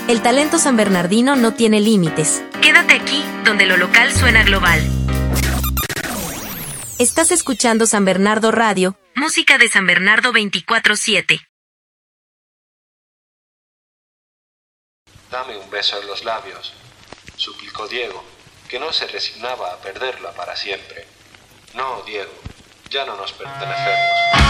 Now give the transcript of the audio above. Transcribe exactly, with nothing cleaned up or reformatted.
El talento sanbernardino no tiene límites. Quédate aquí, donde lo local suena global. Estás escuchando San Bernardo Radio, música de San Bernardo veinticuatro siete. Dame un beso en los labios, suplicó Diego, que no se resignaba a perderla para siempre. No, Diego, ya no nos pertenecemos.